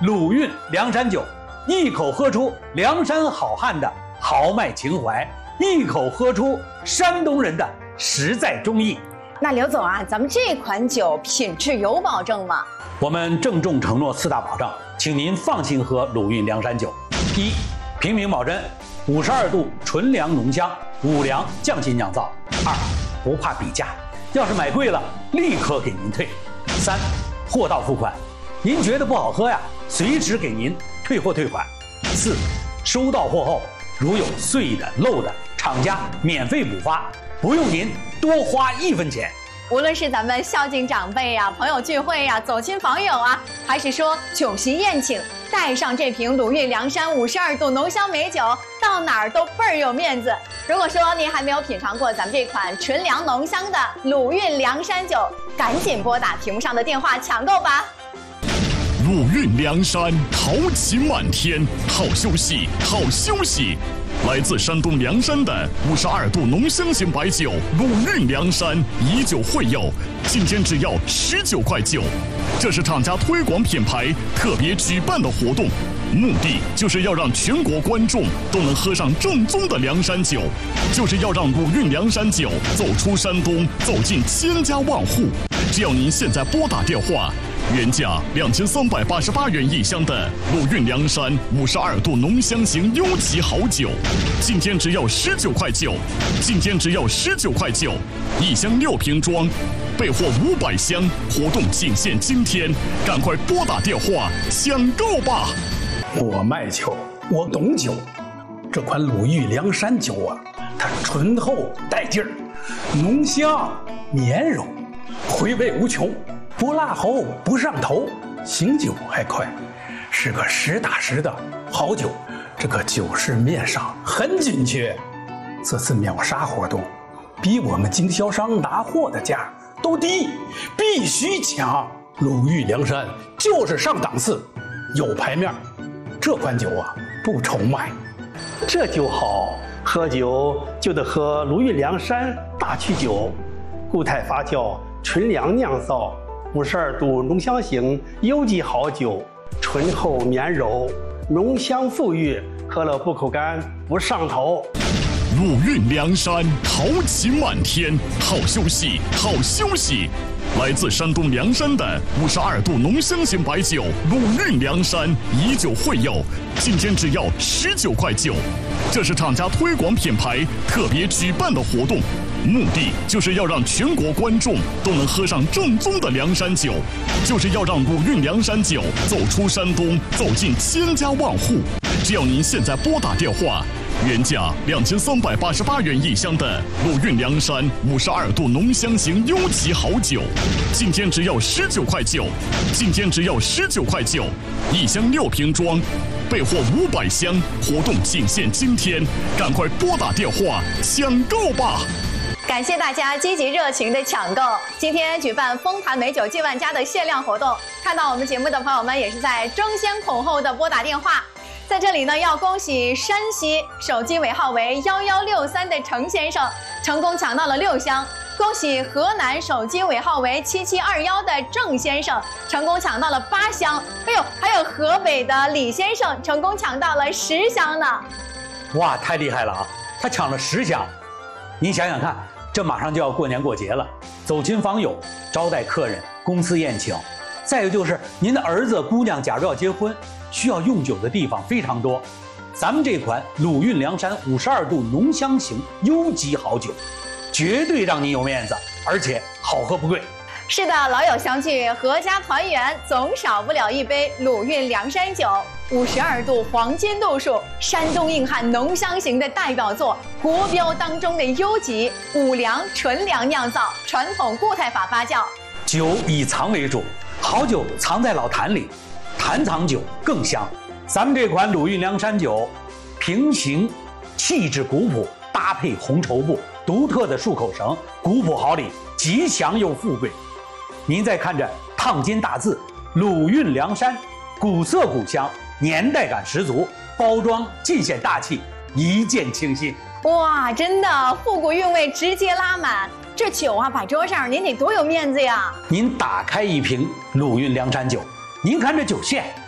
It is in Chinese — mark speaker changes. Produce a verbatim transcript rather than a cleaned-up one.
Speaker 1: 鲁韵梁山酒，一口喝出梁山好汉的豪迈情怀，一口喝出山东人的实在忠义。
Speaker 2: 那刘总啊，咱们这款酒品质有保证吗？
Speaker 1: 我们郑重承诺四大保障，请您放心喝鲁韵梁山酒。一、平民保真，五十二度纯粮浓香，五粮匠心酿造。二、不怕比价，要是买贵了，立刻给您退。三、货到付款，您觉得不好喝呀，随时给您退货退款。四、收到货后，如有碎的漏的，厂家免费补发，不用您多花一分钱。
Speaker 2: 无论是咱们孝敬长辈呀、朋友聚会呀、走亲访友啊，还是说酒席宴请，带上这瓶鲁韵梁山五十二度浓香美酒，到哪儿都倍儿有面子。如果说您还没有品尝过咱们这款纯粮浓香的鲁韵梁山酒，赶紧拨打屏幕上的电话抢购吧。
Speaker 3: 鲁韵梁山，豪情满天，好休息，好休息。来自山东凉山的五十二度浓香型白酒鲁韵梁山，以酒会友，今天只要十九块九。这是厂家推广品牌特别举办的活动，目的就是要让全国观众都能喝上正宗的凉山酒，就是要让鲁韵梁山酒走出山东，走进千家万户。只要您现在拨打电话，原价两千三百八十八元一箱的鲁韵梁山五十二度浓香型优级好酒，今天只要十九块九，今天只要十九块九，一箱六瓶装，备货五百箱，活动仅限今天，赶快拨打电话抢购吧！
Speaker 4: 我卖酒，我懂酒，这款鲁韵梁山酒啊，它醇厚带劲儿，浓香绵柔，回味无穷。不辣喉，不上头，醒酒还快，是个实打实的好酒。这个酒市面上很紧缺，这次秒杀活动，比我们经销商拿货的价都低，必须抢！鲁韵梁山就是上档次，有牌面。这款酒啊，不愁卖。
Speaker 5: 这酒好，喝酒就得喝鲁韵梁山大曲酒，固态发酵，纯粮酿造。五十二度浓香型优级好酒，醇厚绵柔，浓香馥郁，喝了不口干，不上头。
Speaker 3: 鲁韵梁山，豪情满天，好休息，好休息。来自山东凉山的五十二度浓香型白酒鲁韵梁山，以酒会友，今天只要十九块九。这是厂家推广品牌特别举办的活动，目的就是要让全国观众都能喝上正宗的凉山酒，就是要让鲁韵梁山酒走出山东，走进千家万户。只要您现在拨打电话，原价两千三百八十八元一箱的鲁韵梁山五十二度浓香型优级好酒，今天只要十九块九，今天只要十九块九，一箱六瓶装，备货五百箱，活动仅限今天，赶快拨打电话抢购吧！
Speaker 2: 感谢大家积极热情的抢购。今天举办丰坛美酒进万家的限量活动，看到我们节目的朋友们也是在争先恐后的拨打电话。在这里呢，要恭喜山西手机尾号为幺幺六三的程先生成功抢到了六箱，恭喜河南手机尾号为七七二幺的郑先生成功抢到了八箱，哎呦，还有河北的李先生成功抢到了十箱呢。
Speaker 1: 哇，太厉害了啊！他抢了十箱，您想想看，这马上就要过年过节了，走亲访友、招待客人、公司宴请，再有就是您的儿子姑娘假如要结婚，需要用酒的地方非常多。咱们这款鲁韵梁山五十二度浓香型优级好酒，绝对让您有面子，而且好喝不贵。
Speaker 2: 是的，老友相聚，阖家团圆，总少不了一杯鲁韵梁山酒。五十二度黄金度数，山东硬汉浓香型的代表作，国标当中的优级，五粮纯粮酿造，传统固态法发酵。
Speaker 1: 酒以藏为主，好酒藏在老坛里，坛藏酒更香。咱们这款鲁韵梁山酒，平行气质古朴，搭配红绸布，独特的漱口绳，古朴好礼，吉祥又富贵。您再看着烫金大字鲁韵梁山，古色古香，年代感十足，包装尽显大气，一见倾心。
Speaker 2: 哇，真的复古韵味直接拉满，这酒啊摆桌上您得多有面子呀。
Speaker 1: 您打开一瓶鲁韵梁山酒，您看这酒线